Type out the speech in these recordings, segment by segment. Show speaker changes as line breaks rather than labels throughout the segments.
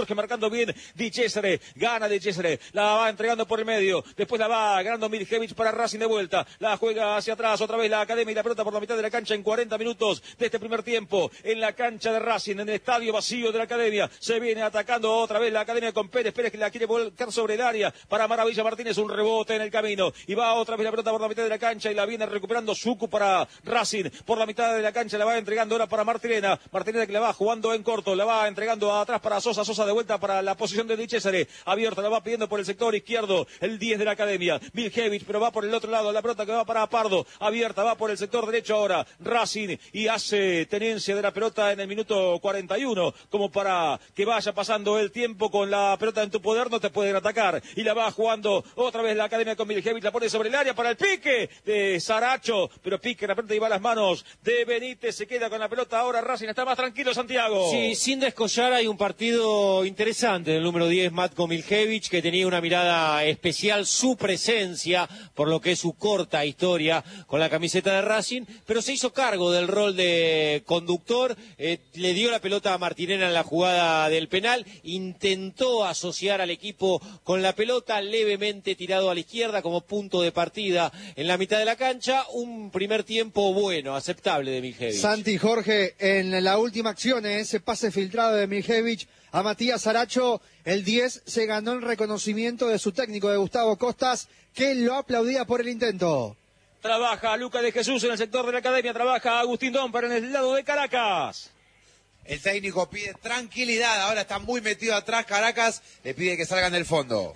surge marcando bien Di Cesare, gana Di Cesare, la va entregando por el medio, después la va ganando Miljevic para Racing de vuelta, la juega hacia atrás, otra vez la Academia y la pelota por la mitad de la cancha en 40 minutos de este primer tiempo, en la cancha de Racing, en el estadio vacío de la Academia, se viene atacando otra vez la Academia con Pérez que la quiere volcar sobre el área para Maravilla Martínez, un rebote en el camino, y va otra vez la pelota por la mitad de la cancha y la viene recuperando Sucu para Racing, por la mitad de la cancha la va entregando ahora para Martirena que la va jugando en corto, la va entregando atrás para Sosa de vuelta para la posición de Di Cesare, abierta, la va pidiendo por el sector izquierdo, el 10 de la Academia, Miljevic, pero va por el otro lado, la pelota que va para Pardo, abierta, va por el sector derecho ahora, Racing, y hace tenencia de la pelota en el minuto 41, como para que vaya pasando el tiempo con la pelota en tu poder, no te pueden atacar, y la va jugando otra vez la Academia con Miljevic, la pone sobre el área para el pique de Saracho, pero pique, la pelota iba a las manos de Benítez, se queda con la pelota ahora, Racing está más tranquilo, Santiago.
Sí, sin descollar hay un partido interesante del número 10, Matko Miljevic, que tenía una mirada especial, su presencia, por lo que es su corta historia con la camiseta de Racing, pero se hizo cargo del rol de conductor, le dio la pelota a Martirena en la jugada del penal, intentó asociar al equipo con la pelota, levemente tirado a la izquierda como punto de partida en la mitad de la cancha, un primer tiempo bueno, aceptable de Miljevic.
Santi, Jorge, en la última acción, ese pase filtrado de Miljevic a Matías Saracho, el 10 se ganó el reconocimiento de su técnico, de Gustavo Costas, que lo aplaudía por el intento.
Trabaja Lucas de Jesús en el sector de la Academia, trabaja Agustín Domper en el lado de Caracas.
El técnico pide tranquilidad, ahora está muy metido atrás Caracas, le pide que salgan del fondo.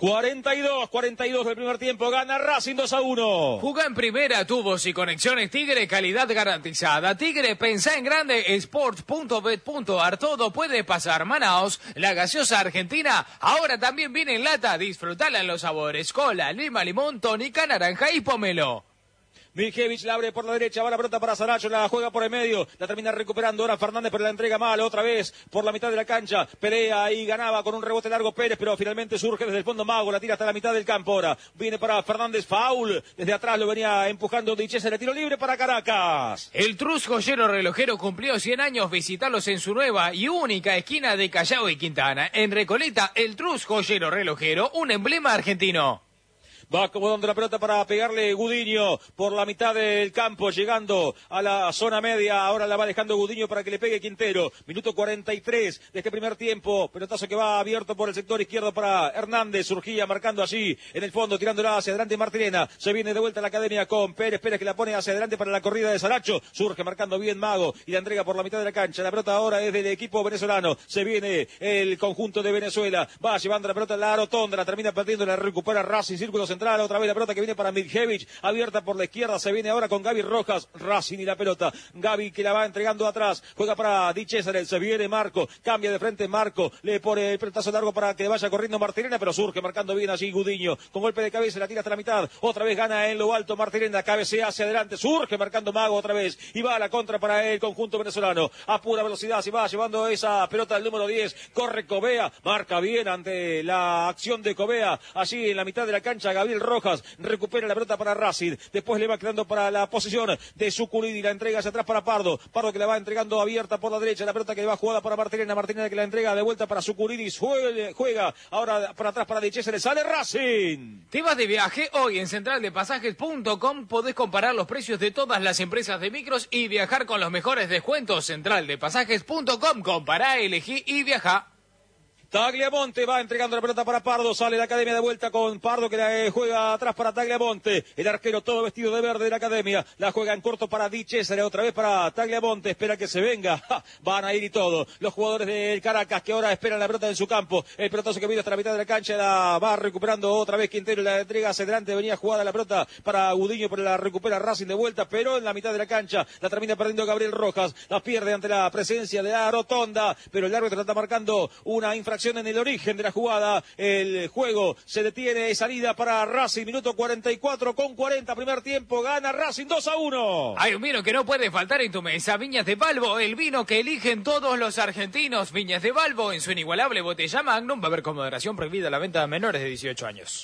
42 del primer tiempo, gana Racing 2-1.
Jugá en primera, tubos y conexiones Tigre, calidad garantizada. Tigre, pensá en grande, sport.bet.ar, todo puede pasar. Manaos, la gaseosa argentina, ahora también viene en lata, disfrutala en los sabores, cola, lima, limón, tónica, naranja y pomelo.
Miljevic la abre por la derecha, va la pelota para Saracho, la juega por el medio, la termina recuperando ahora Fernández, pero la entrega mal otra vez por la mitad de la cancha, pelea y ganaba con un rebote largo Pérez, pero finalmente surge desde el fondo Mago, la tira hasta la mitad del campo ahora, viene para Fernández, foul, desde atrás lo venía empujando Di Cesare, tiro libre para Caracas.
El Trus Joyero Relojero cumplió 100 años, visitarlos en su nueva y única esquina de Callao y Quintana, en Recoleta, el Trus Joyero Relojero, un emblema argentino.
Va acomodando la pelota para pegarle Gudiño por la mitad del campo, llegando a la zona media. Ahora la va dejando Gudiño para que le pegue Quintero. Minuto 43 de este primer tiempo. Pelotazo que va abierto por el sector izquierdo para Hernández. Surgía marcando allí en el fondo, tirándola hacia adelante Martirena. Se viene de vuelta a la Academia con Pérez que la pone hacia adelante para la corrida de Saracho. Surge marcando bien Mago y la entrega por la mitad de la cancha. La pelota ahora es del equipo venezolano. Se viene el conjunto de Venezuela. Va llevando la pelota a la rotonda. La termina perdiendo, la recupera Racing, círculo central. Otra vez la pelota que viene para Miljevic, abierta por la izquierda, se viene ahora con Gaby Rojas, Racing y la pelota, Gaby que la va entregando atrás, juega para Di Cesare, se viene Marco, cambia de frente Marco, le pone el pelotazo largo para que vaya corriendo Martirena, pero surge marcando bien allí Gudiño, con golpe de cabeza la tira hasta la mitad, otra vez gana en lo alto Martirena, cabecea hacia adelante, surge marcando Mago otra vez, y va a la contra para el conjunto venezolano, a pura velocidad, se va llevando esa pelota al número 10, corre Covea, marca bien ante la acción de Covea, allí en la mitad de la cancha Gabriel Rojas, recupera la pelota para Racing, después le va quedando para la posición de Suculini, la entrega hacia atrás para Pardo que la va entregando abierta por la derecha, la pelota que va jugada para Martirena que la entrega de vuelta para Suculini, juega ahora para atrás para Di Cesare, sale Racing.
¿Te vas de viaje? Hoy en centraldepasajes.com podés comparar los precios de todas las empresas de micros y viajar con los mejores descuentos. Centraldepasajes.com, compará, elegí y viajá.
Tagliamonte va entregando la pelota para Pardo, sale la Academia de vuelta con Pardo que la juega atrás para Tagliamonte, el arquero todo vestido de verde de la Academia, la juega en corto para Di Cesare, otra vez para Tagliamonte, espera que se venga, van a ir y todo, los jugadores del Caracas que ahora esperan la pelota en su campo, el pelotazo que viene hasta la mitad de la cancha, la va recuperando otra vez Quintero, la entrega hacia adelante, venía jugada la pelota para Gudiño, pero la recupera Racing de vuelta, pero en la mitad de la cancha la termina perdiendo Gabriel Rojas, la pierde ante la presencia de la rotonda, pero el árbitro está marcando una infracción en el origen de la jugada, el juego se detiene, salida para Racing, minuto 44 con 40, primer tiempo, gana Racing 2-1.
Hay un vino que no puede faltar en tu mesa, Viñas de Balbo, el vino que eligen todos los argentinos, Viñas de Balbo, en su inigualable botella Magnum, va a haber con moderación prohibida la venta a menores de 18 años.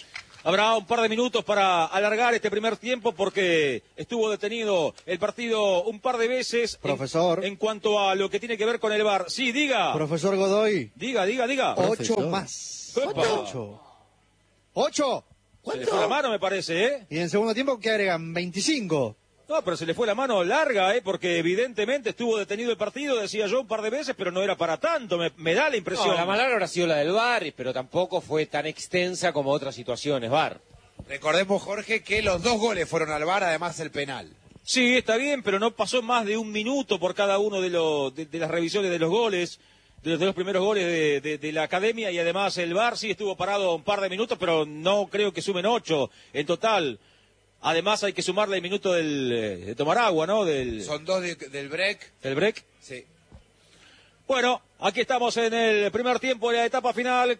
Habrá un par de minutos para alargar este primer tiempo porque estuvo detenido el partido un par de veces.
Profesor.
En cuanto a lo que tiene que ver con el VAR. Sí, diga.
Profesor Godoy.
Diga.
8 más.
Epa.
8.
Se le fue la mano, me parece, ¿eh?
Y en el segundo tiempo, ¿qué agregan? 25.
No, pero se le fue la mano larga, porque evidentemente estuvo detenido el partido, decía yo un par de veces, pero no era para tanto, me da la impresión.
No, la más larga habrá sido la del VAR, pero tampoco fue tan extensa como otras situaciones, VAR.
Recordemos, Jorge, que los 2 goles fueron al VAR, además el penal.
Sí, está bien, pero no pasó más de un minuto por cada uno de las revisiones de los goles, de los primeros goles de la academia, y además el VAR sí estuvo parado un par de minutos, pero no creo que sumen 8 en total. Además hay que sumarle el minuto de tomar agua, ¿no?
Son 2 del break.
¿Del break?
Sí.
Bueno, aquí estamos en el primer tiempo de la etapa final,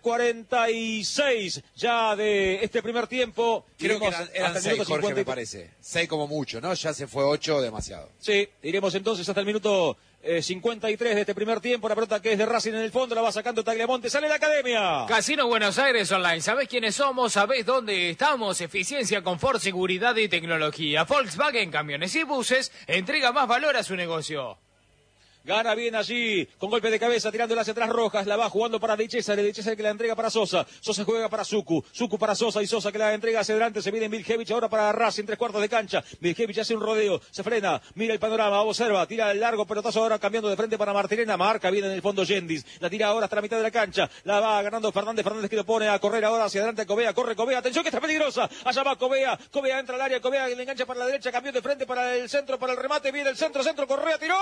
46 ya de este primer tiempo.
Creo que
Iremos
eran
hasta el
6,
minuto
Jorge,
50.
me parece. 6 como mucho, ¿no? Ya se fue 8, demasiado.
Sí, iremos entonces hasta el minuto 53 de este primer tiempo. La pelota que es de Racing en el fondo, la va sacando Tagliamonte, sale la academia.
Casino Buenos Aires Online. ¿Sabés quiénes somos? ¿Sabés dónde estamos? Eficiencia, confort, seguridad y tecnología. Volkswagen Camiones y Buses entrega más valor a su negocio.
Gana bien allí, con golpe de cabeza, tirándola hacia atrás Rojas, la va jugando para De César que la entrega para Sosa, Sosa juega para Suku para Sosa y Sosa que la entrega hacia adelante, se viene Miljevic ahora para Racing, 3/4 de cancha, Miljevic hace un rodeo, se frena, mira el panorama, observa, tira el largo pelotazo ahora cambiando de frente para Martirena, marca bien en el fondo Yendis, la tira ahora hasta la mitad de la cancha, la va ganando Fernández que lo pone a correr ahora hacia adelante, Covea, corre Covea, atención que está peligrosa, allá va Covea entra al área, Covea le engancha para la derecha, cambió de frente para el centro, para el remate, viene el centro, Correa, tiró,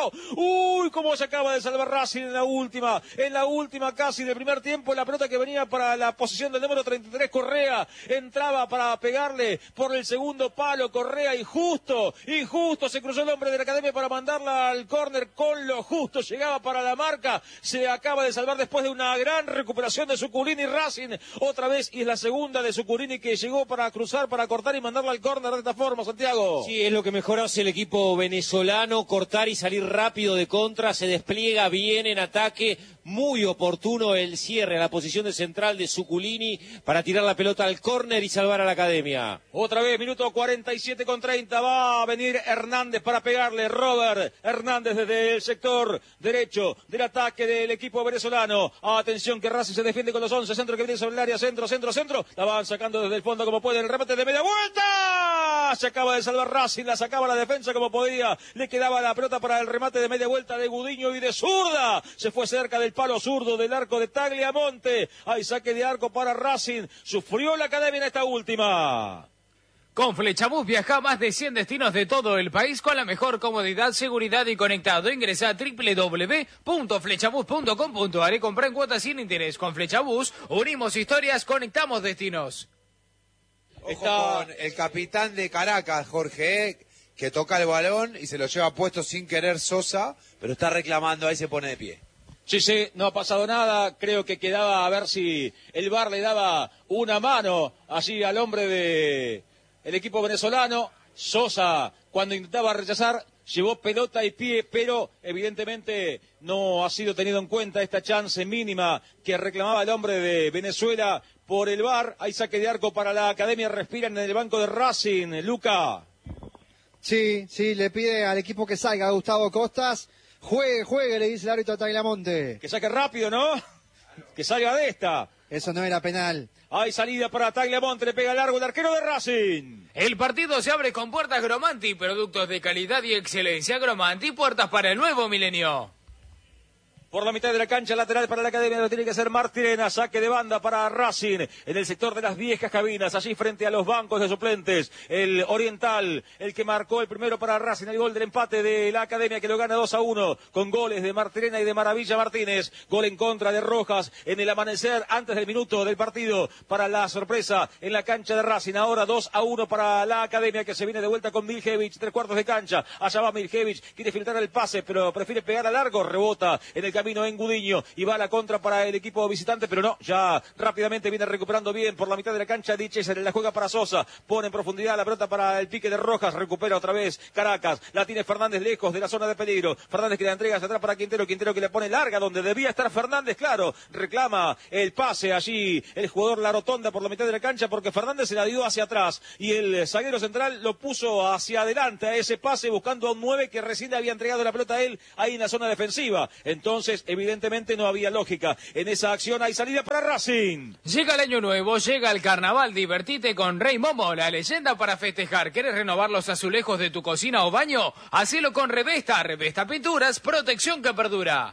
uy, cómo se acaba de salvar Racing en la última casi del primer tiempo, la pelota que venía para la posición del número 33, Correa, entraba para pegarle por el segundo palo, Correa, injusto, se cruzó el hombre de la academia para mandarla al córner con lo justo, llegaba para la marca, se acaba de salvar después de una gran recuperación de Zuculini Racing, otra vez, y es la segunda de Zuculini que llegó para cruzar, para cortar y mandarla al córner de esta forma, Santiago.
Sí, es lo que mejor hace el equipo venezolano, cortar y salir rápido de contra, se despliega bien en ataque, muy oportuno el cierre a la posición de central de Zuculini para tirar la pelota al córner y salvar a la academia.
Otra vez, minuto 47:30, va a venir Hernández para pegarle, Robert Hernández desde el sector derecho del ataque del equipo venezolano. Atención que Racing se defiende con los 11, centro que viene sobre el área, centro, la van sacando desde el fondo como pueden, el remate de media vuelta, se acaba de salvar Racing, la sacaba la defensa como podía, le quedaba la pelota para el remate de media vuelta de Gudiño y de zurda, se fue cerca del palo zurdo del arco de Tagliamonte, hay saque de arco para Racing, sufrió la academia en esta última.
Con Flechabús viaja a más de 100 destinos de todo el país con la mejor comodidad, seguridad y conectado. Ingresa a www.flechabús.com.ar y compra en cuotas sin interés. Con Flechabús unimos historias, conectamos destinos.
Ojo con el capitán de Caracas, Jorge, que toca el balón y se lo lleva puesto sin querer Sosa, pero está reclamando, ahí se pone de pie.
Sí, no ha pasado nada, creo que quedaba a ver si el VAR le daba una mano allí al hombre del equipo venezolano. Sosa, cuando intentaba rechazar, llevó pelota y pie, pero evidentemente no ha sido tenido en cuenta esta chance mínima que reclamaba el hombre de Venezuela por el VAR. Hay saque de arco para la academia, respiran en el banco de Racing, Luca.
Sí, le pide al equipo que salga, Gustavo Costas. Juegue, le dice el árbitro a Tagliamonte.
Que saque rápido, ¿no? Que salga de esta.
Eso no era penal.
Hay salida para Tagliamonte, le pega largo el arquero de Racing.
El partido se abre con puertas Gromanti, productos de calidad y excelencia. Gromanti, puertas para el nuevo milenio.
Por la mitad de la cancha, lateral para la academia, lo tiene que hacer Martirena, saque de banda para Racing, en el sector de las viejas cabinas, allí frente a los bancos de suplentes, el oriental, el que marcó el primero para Racing, el gol del empate de la academia que lo gana 2-1, con goles de Martirena y de Maravilla Martínez, gol en contra de Rojas, en el amanecer, antes del minuto del partido, para la sorpresa en la cancha de Racing, ahora 2-1 para la academia que se viene de vuelta con Miljevic, 3/4 de cancha, allá va Miljevic, quiere filtrar el pase, pero prefiere pegar a largo, rebota en el camino en Gudiño y va a la contra para el equipo visitante, pero no, ya rápidamente viene recuperando bien por la mitad de la cancha. Diches la juega para Sosa, pone en profundidad la pelota para el pique de Rojas, recupera otra vez Caracas, la tiene Fernández lejos de la zona de peligro. Fernández que la entrega hacia atrás para Quintero, Quintero que le pone larga donde debía estar Fernández, claro, reclama el pase allí el jugador La Rotonda por la mitad de la cancha porque Fernández se la dio hacia atrás y el zaguero central lo puso hacia adelante a ese pase buscando a un 9 que recién le había entregado la pelota a él ahí en la zona defensiva. Entonces, evidentemente no había lógica. En esa acción hay salida para Racing.
Llega el año nuevo, llega el carnaval, divertite con Rey Momo, la leyenda para festejar. ¿Quieres renovar los azulejos de tu cocina o baño? Hacelo con Revesta, Revesta Pinturas, protección que perdura.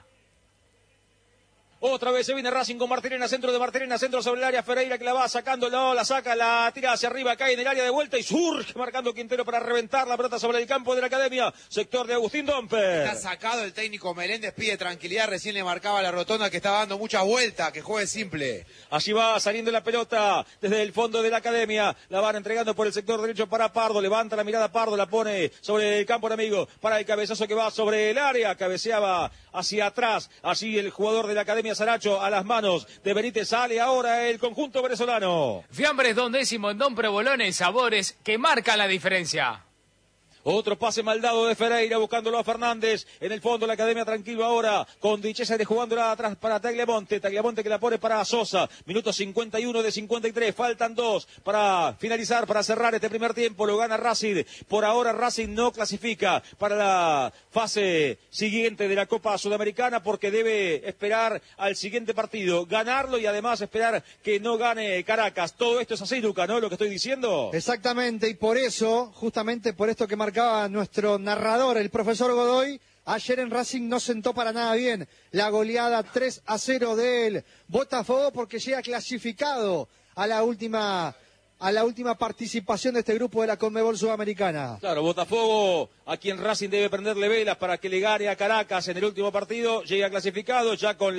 Otra vez se viene Racing con Martirena, centro de Martirena, centro sobre el área, Ferreira que la va sacando, no, la saca, la tira hacia arriba, cae en el área de vuelta y surge marcando Quintero para reventar la pelota sobre el campo de la Academia, sector de Agustín Domper.
Está sacado el técnico Meléndez, pide tranquilidad, recién le marcaba La Rotonda que estaba dando muchas vueltas, que juegue simple.
Allí va saliendo la pelota desde el fondo de la Academia, la van entregando por el sector derecho para Pardo, levanta la mirada Pardo, la pone sobre el campo enemigo, para el cabezazo que va sobre el área, cabeceaba hacia atrás, allí el jugador de la Academia Saracho a las manos de Benítez, sale ahora el conjunto venezolano.
Fiambres Don Décimo en Don Provolones, sabores que marcan la diferencia.
Otro pase mal dado de Ferreira buscándolo a Fernández. En el fondo la Academia tranquilo ahora con Dichesa jugándola atrás para Tagliamonte. Tagliamonte que la pone para Sosa. Minuto 51 de 53. Faltan 2 para finalizar, para cerrar este primer tiempo. Lo gana Racing. Por ahora Racing no clasifica para la fase siguiente de la Copa Sudamericana porque debe esperar al siguiente partido. Ganarlo y además esperar que no gane Caracas. Todo esto es así, Luca, ¿no? Lo que estoy diciendo.
Exactamente, y por eso, justamente por esto que marcaba nuestro narrador, el profesor Godoy, ayer en Racing no sentó para nada bien la goleada 3-0 del Botafogo porque llega clasificado a la última participación de este grupo de la Conmebol Sudamericana.
Claro, Botafogo, a quien Racing debe prenderle velas para que le gane a Caracas en el último partido, llega clasificado ya con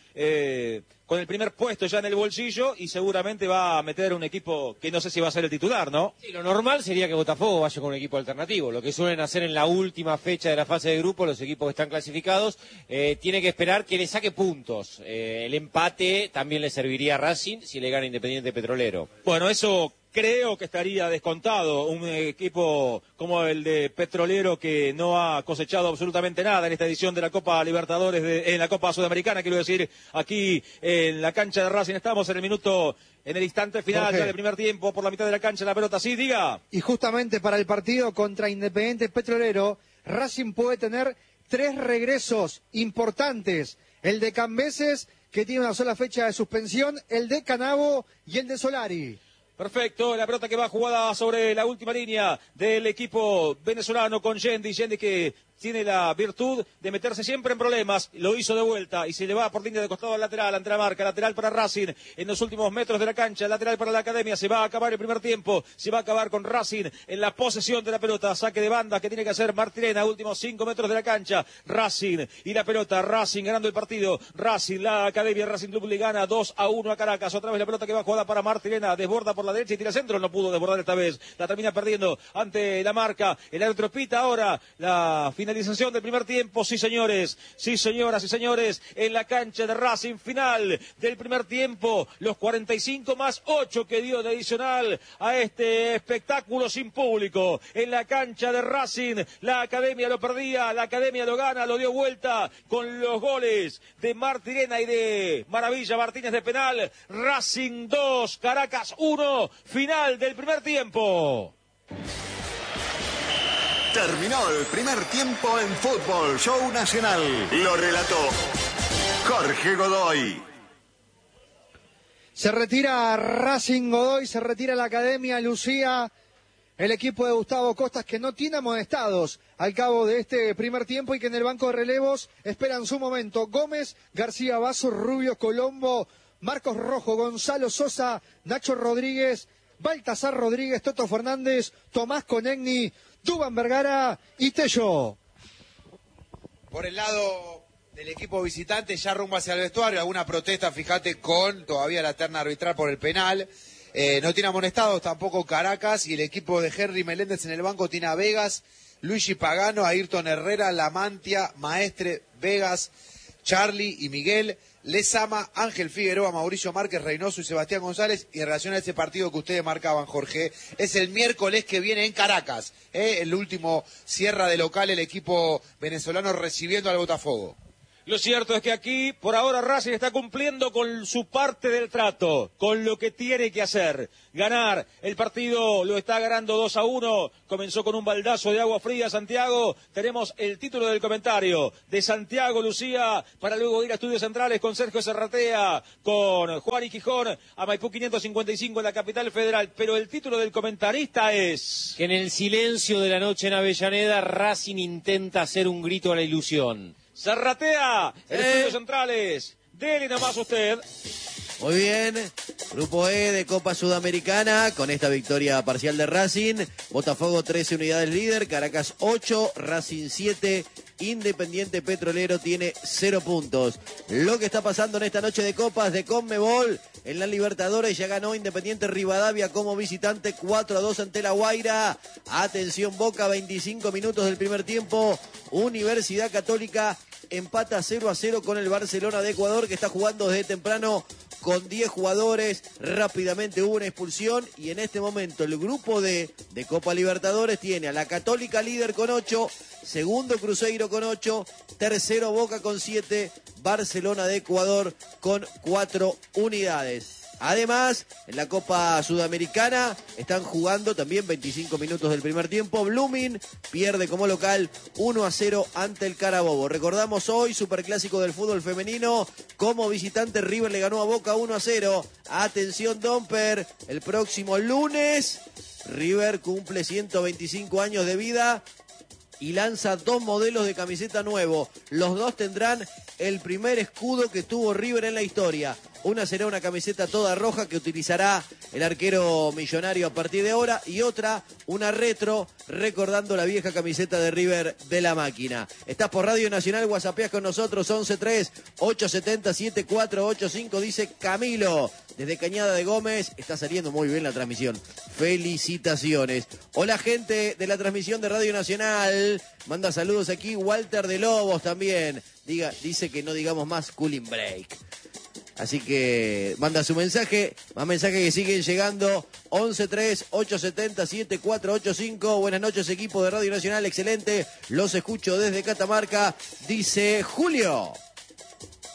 con el primer puesto ya en el bolsillo y seguramente va a meter un equipo que no sé si va a ser el titular, ¿no?
Sí, lo normal sería que Botafogo vaya con un equipo alternativo. Lo que suelen hacer en la última fecha de la fase de grupo, los equipos que están clasificados, tiene que esperar que le saque puntos. El empate también le serviría a Racing si le gana Independiente Petrolero.
Bueno, eso creo que estaría descontado. Un equipo como el de Petrolero que no ha cosechado absolutamente nada en esta edición de la Copa Libertadores, en la Copa Sudamericana, quiero decir, aquí en la cancha de Racing. Estamos en el instante final,
Jorge,
ya del primer tiempo, por la mitad de la cancha, la pelota, sí, diga.
Y justamente para el partido contra Independiente Petrolero, Racing puede tener 3 regresos importantes. El de Cambeses, que tiene una sola fecha de suspensión, el de Canavo y el de Solari.
Perfecto, la pelota que va jugada sobre la última línea del equipo venezolano con Yendi que tiene la virtud de meterse siempre en problemas, lo hizo de vuelta y se le va por línea de costado al lateral, ante la marca, lateral para Racing en los últimos metros de la cancha, lateral para la Academia, se va a acabar el primer tiempo, se va a acabar con Racing en la posesión de la pelota, saque de banda que tiene que hacer Martirena, últimos 5 metros de la cancha, Racing y la pelota, Racing ganando el partido, Racing, la Academia, Racing Club le gana 2-1 a Caracas, otra vez la pelota que va jugada para Martirena, desborda por la derecha y tira centro, no pudo desbordar esta vez, la termina perdiendo ante la marca, el árbitro pita ahora la finalización del primer tiempo, sí señores, sí señoras y señores, en la cancha de Racing, final del primer tiempo, los 45 más 8 que dio de adicional a este espectáculo sin público, en la cancha de Racing, la Academia lo perdía, la Academia lo gana, lo dio vuelta con los goles de Martirena y de Maravilla Martínez de penal, Racing 2, Caracas 1, final del primer tiempo.
Terminó el primer tiempo en Fútbol Show Nacional. Lo relató Jorge Godoy.
Se retira Racing Godoy, se retira la Academia Lucía, el equipo de Gustavo Costas que no tiene amonestados al cabo de este primer tiempo y que en el banco de relevos esperan su momento. Gómez, García Vaso, Rubio, Colombo, Marcos Rojo, Gonzalo Sosa, Nacho Rodríguez, Baltasar Rodríguez, Toto Fernández, Tomás Conegni, Dubán Vergara y Tello.
Por el lado del equipo visitante, ya rumbo hacia el vestuario, alguna protesta, fíjate, con todavía la terna arbitral por el penal. No tiene amonestados tampoco Caracas, y el equipo de Henry Meléndez en el banco tiene a Vegas, Luigi Pagano, Ayrton Herrera, Lamantia, Maestre, Vegas, Charlie y Miguel, Lezama, Ángel Figueroa, Mauricio Márquez, Reynoso y Sebastián González. Y en relación a ese partido que ustedes marcaban, Jorge, es el miércoles que viene en Caracas. El último cierra de local el equipo venezolano recibiendo al Botafogo.
Lo cierto es que aquí, por ahora, Racing está cumpliendo con su parte del trato, con lo que tiene que hacer. Ganar. El partido lo está ganando 2-1. Comenzó con un baldazo de agua fría, Santiago. Tenemos el título del comentario de Santiago Lucía, para luego ir a Estudios Centrales con Sergio Serratea, con Juan y Gijón, a Maipú 555 en la capital federal. Pero el título del comentarista es...
Que en el silencio de la noche en Avellaneda, Racing intenta hacer un grito a la ilusión.
Serratea, en Estudios Centrales. Dele nomás usted.
Muy bien, Grupo E de Copa Sudamericana, con esta victoria parcial de Racing. Botafogo 13 unidades líder, Caracas 8, Racing 7, Independiente Petrolero tiene 0 puntos. Lo que está pasando en esta noche de Copas de Conmebol, en la Libertadores ya ganó Independiente Rivadavia como visitante 4-2 ante La Guaira. Atención Boca, 25 minutos del primer tiempo, Universidad Católica empata 0-0 con el Barcelona de Ecuador, que está jugando desde temprano con 10 jugadores. Rápidamente hubo una expulsión y en este momento el grupo de Copa Libertadores tiene a la Católica líder con 8, segundo Cruzeiro con 8, tercero Boca con 7, Barcelona de Ecuador con 4 unidades. Además, en la Copa Sudamericana están jugando también 25 minutos del primer tiempo. Blooming pierde como local 1-0 ante el Carabobo. Recordamos hoy, superclásico del fútbol femenino. Como visitante, River le ganó a Boca 1-0. Atención, Domper, el próximo lunes River cumple 125 años de vida y lanza 2 modelos de camiseta nuevo. Los dos tendrán el primer escudo que tuvo River en la historia. Una será una camiseta toda roja que utilizará el arquero millonario a partir de ahora, y otra, una retro, recordando la vieja camiseta de River de la máquina. Estás por Radio Nacional, whatsappeás con nosotros, 11-3-870-7485, dice Camilo. Desde Cañada de Gómez, está saliendo muy bien la transmisión. Felicitaciones. Hola, gente de la transmisión de Radio Nacional. Manda saludos aquí, Walter de Lobos también. Dice que no digamos más Cooling Break. Así que manda su mensaje, más mensajes que siguen llegando, 11-3-870-7485. Buenas noches, equipo de Radio Nacional, excelente, los escucho desde Catamarca, dice Julio.